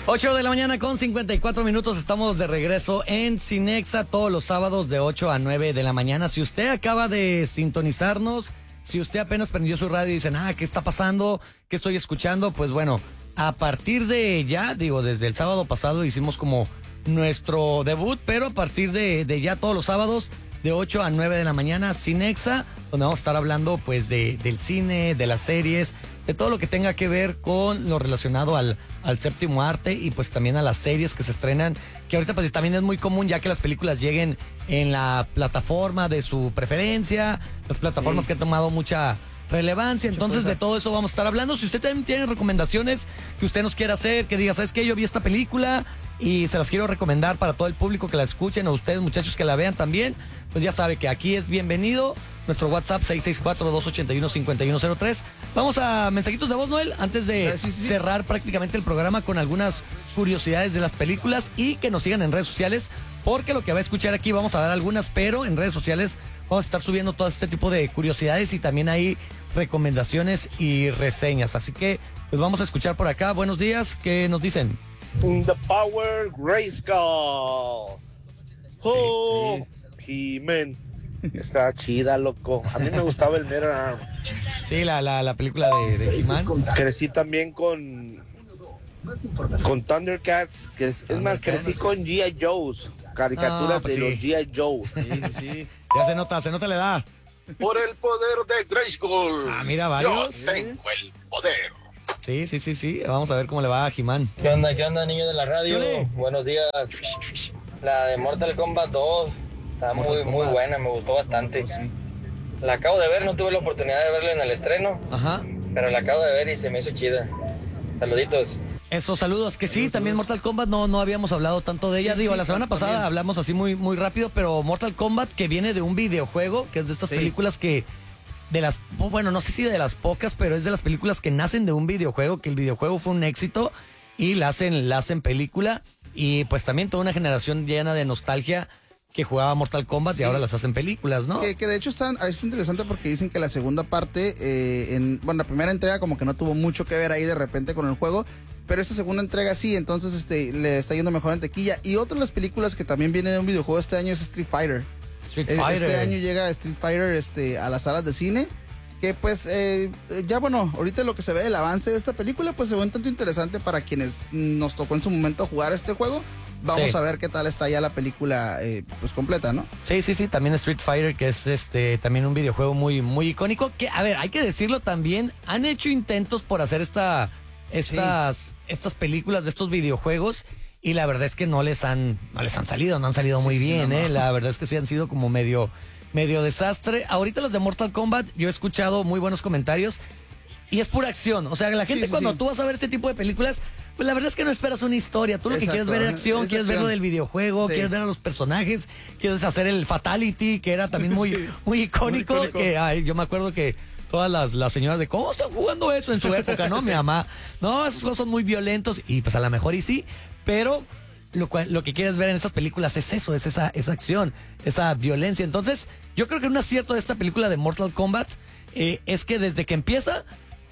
8 de la mañana con 54 minutos, estamos de regreso en Cinexa todos los sábados de 8 a 9 de la mañana. Si usted acaba de sintonizarnos, si usted apenas prendió su radio y dicen, ¿qué está pasando? ¿Qué estoy escuchando? Pues bueno, a partir de ya, desde el sábado pasado hicimos como nuestro debut, pero a partir de ya todos los sábados de 8 a 9 de la mañana, Cinexa, donde vamos a estar hablando pues del cine, de las series, de todo lo que tenga que ver con lo relacionado al séptimo arte y pues también a las series que se estrenan, que ahorita pues también es muy común ya que las películas lleguen en la plataforma de su preferencia, las plataformas que han tomado mucha relevancia, entonces de todo eso vamos a estar hablando. Si usted también tiene recomendaciones que usted nos quiera hacer, que diga, ¿sabes qué? Yo vi esta película y se las quiero recomendar para todo el público que la escuchen, o ustedes muchachos que la vean también, pues ya sabe que aquí es bienvenido. Nuestro WhatsApp 664-281-5103. Vamos a mensajitos de voz, Noel, antes de cerrar prácticamente el programa con algunas curiosidades de las películas, y que nos sigan en redes sociales, porque lo que va a escuchar aquí vamos a dar algunas, pero en redes sociales vamos a estar subiendo todo este tipo de curiosidades y también hay recomendaciones y reseñas. Así que pues vamos a escuchar por acá. Buenos días, ¿qué nos dicen? The Power Grayskull. Oh, He-Man. Está chida, loco. A mí me gustaba el NetherArm. Sí, la película de He-Man. Crecí también con Thundercats, más, crecí con G.I. Joe's, caricaturas pues de los G.I. Joe. Sí. Ya se nota la edad. Por el poder de Grayskull. Mira, varios. Yo tengo el poder. Sí. Vamos a ver cómo le va a He-Man. ¿Qué onda, niños de la radio? ¡Dale! Buenos días. La de Mortal Kombat 2 está muy buena, me gustó bastante. La acabo de ver, no tuve la oportunidad de verla en el estreno. Ajá. Pero la acabo de ver y se me hizo chida. Saluditos. Esos saludos, que sí, también Mortal Kombat no habíamos hablado tanto de ella. La semana pasada hablamos así muy rápido, pero Mortal Kombat, que viene de un videojuego, que es de estas películas que, no sé si de las pocas, pero es de las películas que nacen de un videojuego, que el videojuego fue un éxito y la hacen película, y pues también toda una generación llena de nostalgia que jugaba Mortal Kombat y ahora las hacen películas, ¿no? Que de hecho es interesante porque dicen que la segunda parte, la primera entrega como que no tuvo mucho que ver ahí de repente con el juego, pero esta segunda entrega sí, entonces le está yendo mejor en taquilla. Y otra de las películas que también viene de un videojuego este año es Street Fighter. Este año llega Street Fighter a las salas de cine, que pues ahorita lo que se ve del avance de esta película pues se ve un tanto interesante para quienes nos tocó en su momento jugar este juego. Vamos a ver qué tal está ya la película pues completa, ¿no? Sí, también Street Fighter, que es también un videojuego muy icónico, que a ver, hay que decirlo también, han hecho intentos por hacer estas películas de estos videojuegos, y la verdad es que no les han salido muy bien, ¿eh? La verdad es que sí han sido como medio desastre. Ahorita las de Mortal Kombat, yo he escuchado muy buenos comentarios, y es pura acción. O sea, la gente cuando tú vas a ver este tipo de películas, pues la verdad es que no esperas una historia. Tú lo que quieres ver es acción, quieres ver lo del videojuego, quieres ver a los personajes, quieres hacer el Fatality, que era también muy icónico. Que yo me acuerdo que todas las señoras de ¿cómo están jugando eso en su época, no? Mi mamá, no, esos juegos son muy violentos, y pues a lo mejor y sí, pero lo que quieres ver en estas películas es eso, es esa acción, esa violencia. Entonces, yo creo que un acierto de esta película de Mortal Kombat es que desde que empiezas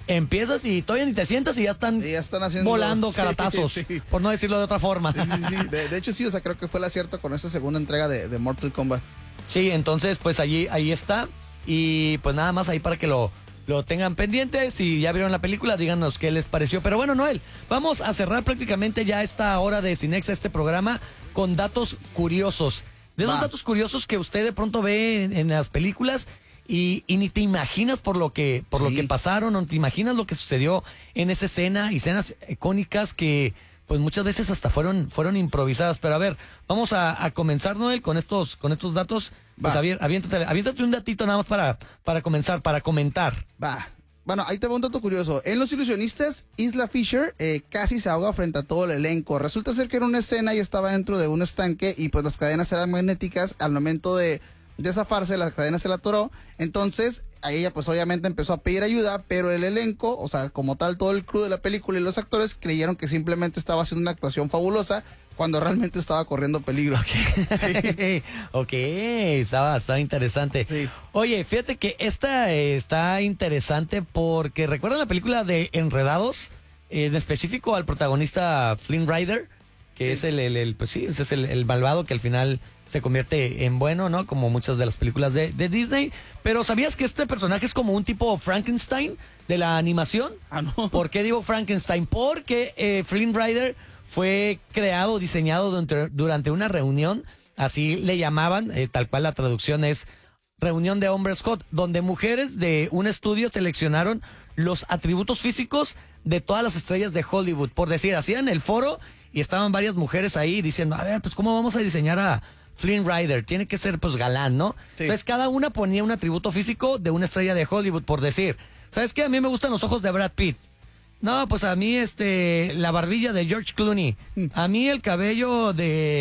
y todavía ni te sientas y ya están haciendo, volando caratazos, por no decirlo de otra forma. De hecho sí, o sea, creo que fue el acierto con esta segunda entrega de Mortal Kombat. Sí, entonces pues ahí está, y pues nada más ahí para que lo tengan pendiente. Si ya vieron la película, díganos qué les pareció. Pero bueno, Noel, vamos a cerrar prácticamente ya esta hora de Cinexa, este programa, con datos curiosos. De esos datos curiosos que usted de pronto ve en las películas y ni te imaginas por lo que pasaron, no te imaginas lo que sucedió en esa escena, y escenas icónicas que pues muchas veces hasta fueron improvisadas. Pero a ver, vamos a comenzar, Noel, con estos datos. Pues aviéntate un datito nada más para comenzar, para comentar. Va. Bueno, ahí te va un dato curioso. En Los Ilusionistas, Isla Fisher casi se ahoga frente a todo el elenco. Resulta ser que era una escena y estaba dentro de un estanque, y pues las cadenas eran magnéticas. Al momento de zafarse, las cadenas se la atoró. Entonces, a ella pues obviamente empezó a pedir ayuda, pero el elenco, o sea, como tal, todo el crew de la película y los actores creyeron que simplemente estaba haciendo una actuación fabulosa, cuando realmente estaba corriendo peligro. Ok, estaba interesante. Sí. Oye, fíjate que esta está interesante porque ¿recuerdan la película de Enredados? en específico al protagonista Flynn Rider, que es pues sí, ese es el malvado que al final se convierte en bueno, ¿no? Como muchas de las películas de Disney. Pero ¿sabías que este personaje es como un tipo Frankenstein de la animación? Ah, no. ¿Por qué digo Frankenstein? Porque Flynn Rider fue creado, diseñado durante una reunión, así le llamaban, tal cual la traducción es reunión de hombres hot, donde mujeres de un estudio seleccionaron los atributos físicos de todas las estrellas de Hollywood. Por decir, hacían el foro y estaban varias mujeres ahí diciendo, a ver, pues ¿cómo vamos a diseñar a Flynn Rider? Tiene que ser pues galán, ¿no? Sí. Entonces cada una ponía un atributo físico de una estrella de Hollywood, por decir, ¿sabes qué? A mí me gustan los ojos de Brad Pitt. No, pues a mí la barbilla de George Clooney. A mí el cabello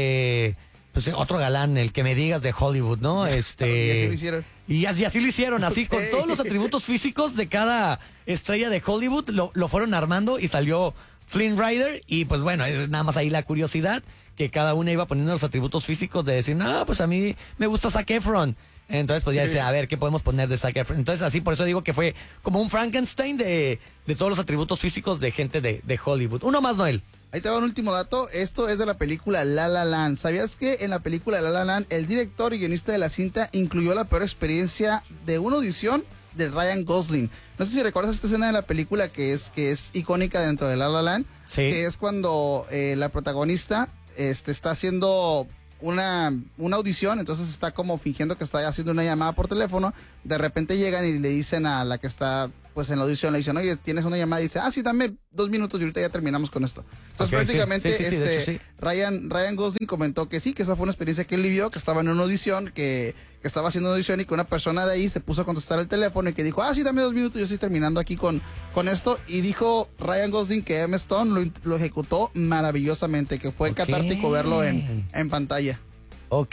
de pues otro galán, el que me digas de Hollywood, ¿no? Y así lo hicieron. Y así lo hicieron, así Okay. con todos los atributos físicos de cada estrella de Hollywood lo fueron armando y salió Flynn Rider. Y pues bueno, es nada más ahí la curiosidad, que cada una iba poniendo los atributos físicos de decir, no, pues a mí me gusta Zac Efron. Entonces pues ya decía, a ver, ¿qué podemos poner de Zac Efron? Entonces así, por eso digo que fue como un Frankenstein de todos los atributos físicos de gente de Hollywood. Uno más, Noel. Ahí te va un último dato. Esto es de la película La La Land. ¿Sabías que en la película La La Land el director y guionista de la cinta incluyó la peor experiencia de una audición de Ryan Gosling? No sé si recuerdas esta escena de la película que es icónica dentro de La La Land. Sí. Que es cuando la protagonista está haciendo una audición, entonces está como fingiendo que está haciendo una llamada por teléfono. De repente llegan y le dicen a la que está pues en la audición, le dicen, oye, tienes una llamada, y dice, sí, dame 2 minutos y ahorita ya terminamos con esto. Entonces prácticamente sí. Ryan Gosling comentó que sí, que esa fue una experiencia que él vivió, que estaba en una audición, que estaba haciendo una audición y que una persona de ahí se puso a contestar el teléfono y que dijo, sí, dame 2 minutos, yo estoy terminando aquí con esto. Y dijo Ryan Gosling que Emma Stone lo ejecutó maravillosamente, que fue catártico verlo en pantalla. Ok.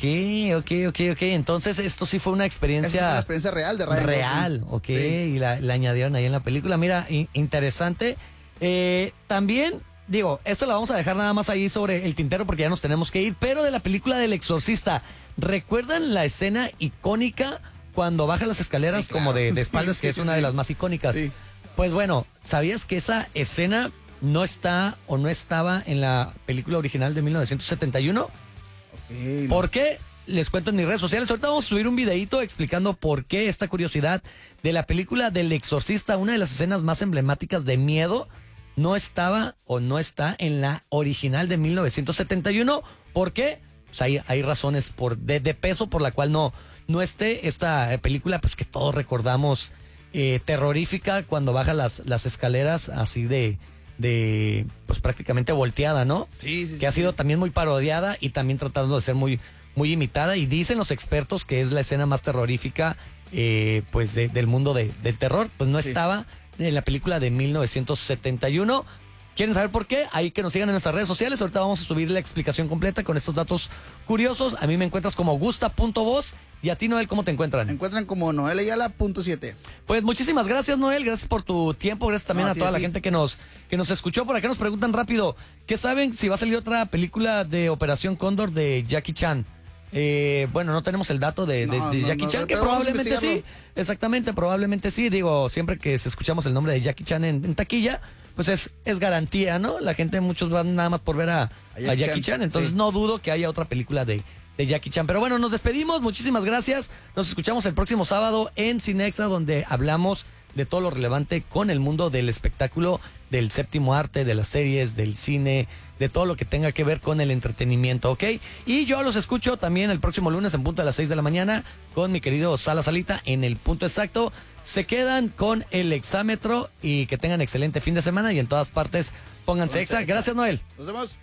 Entonces esto sí fue una experiencia... Es una experiencia real de Ryan Gosling. Ok. Sí. Y la añadieron ahí en la película. Mira, interesante. También, digo, esto lo vamos a dejar nada más ahí sobre el tintero porque ya nos tenemos que ir. Pero de la película del Exorcista, ¿recuerdan la escena icónica cuando baja las escaleras, sí, claro, como de espaldas, que es una de las más icónicas? Sí. Pues bueno, ¿sabías que esa escena no está o no estaba en la película original de 1971? Okay, ¿por qué? Les cuento en mis redes sociales. Ahorita vamos a subir un videito explicando por qué esta curiosidad de la película del Exorcista, una de las escenas más emblemáticas de miedo, no estaba o no está en la original de 1971. ¿Por qué? Pues hay razones de peso por la cual no esté esta película, pues que todos recordamos, terrorífica, cuando baja las escaleras así de pues prácticamente volteada, ¿no? Sí. Que ha sido también muy parodiada y también tratando de ser muy, muy imitada. Y dicen los expertos que es la escena más terrorífica pues del mundo del terror. Pues no estaba en la película de 1971. ¿Quieren saber por qué? Ahí que nos sigan en nuestras redes sociales. Ahorita vamos a subir la explicación completa con estos datos curiosos. A mí me encuentras como gusta.voz. ¿Y a ti, Noel, cómo te encuentran? Me encuentran como noelayala.7. Pues muchísimas gracias, Noel. Gracias por tu tiempo. Gracias también a toda la gente que nos escuchó. Por acá nos preguntan rápido, ¿qué saben si va a salir otra película de Operación Cóndor de Jackie Chan? Bueno, no tenemos el dato de Jackie Chan, que probablemente sí. Exactamente, probablemente sí. Digo, siempre que escuchamos el nombre de Jackie Chan en taquilla, pues es garantía, ¿no? La gente, muchos van nada más por ver a Jackie Chan. Entonces no dudo que haya otra película de Jackie Chan. Pero bueno, nos despedimos. Muchísimas gracias. Nos escuchamos el próximo sábado en Cinexa, donde hablamos de todo lo relevante con el mundo del espectáculo, del séptimo arte, de las series, del cine, de todo lo que tenga que ver con el entretenimiento, ¿ok? Y yo los escucho también el próximo lunes en punto a las 6 de la mañana con mi querido Sala Salita en el punto exacto. Se quedan con el exámetro y que tengan excelente fin de semana y en todas partes pónganse exa. Gracias, Noel. Nos vemos.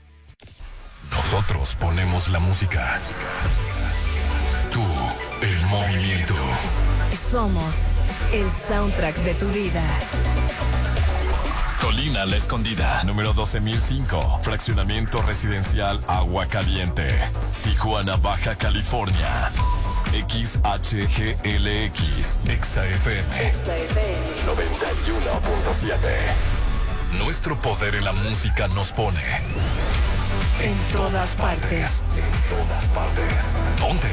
Nosotros ponemos la música. Tú, el movimiento. Somos el soundtrack de tu vida. Colina La Escondida, número 12005. Fraccionamiento residencial Agua Caliente. Tijuana, Baja California. XHGLX. XFM 91.7. Nuestro poder en la música nos pone en todas partes. En todas partes. ¿Dónde?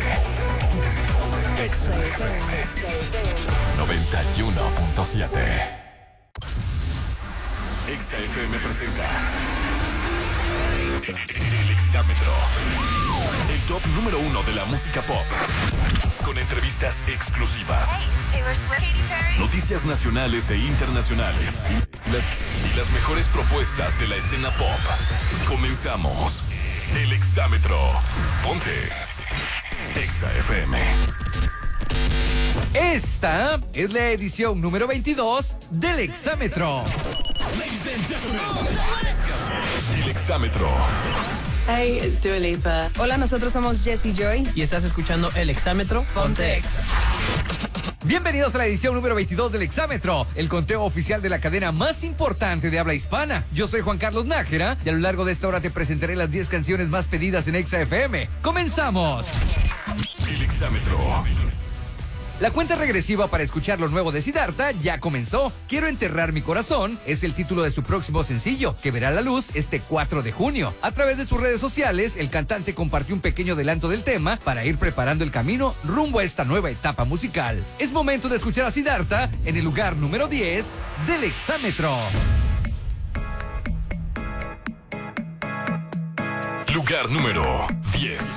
XFM 91.7. Exa FM presenta El Exámetro. El top número 1 de la música pop. Con entrevistas exclusivas. Noticias nacionales e internacionales. Y las mejores propuestas de la escena pop. Comenzamos. El Exámetro. Ponte Exa FM. Esta es la edición número 22 del Exámetro. El Exámetro. Hey, it's Dua Lipa. Hola, nosotros somos Jessie Joy. Y estás escuchando El Exámetro. Ponte Exa. Bienvenidos a la edición número 22 del Exámetro, el conteo oficial de la cadena más importante de habla hispana. Yo soy Juan Carlos Nájera y a lo largo de esta hora te presentaré las 10 canciones más pedidas en Exa FM. ¡Comenzamos! El Exámetro. La cuenta regresiva para escuchar lo nuevo de Siddhartha ya comenzó. Quiero enterrar mi corazón es el título de su próximo sencillo, que verá la luz este 4 de junio. A través de sus redes sociales, el cantante compartió un pequeño adelanto del tema para ir preparando el camino rumbo a esta nueva etapa musical. Es momento de escuchar a Siddhartha en el lugar número 10 del Exámetro. Lugar número 10.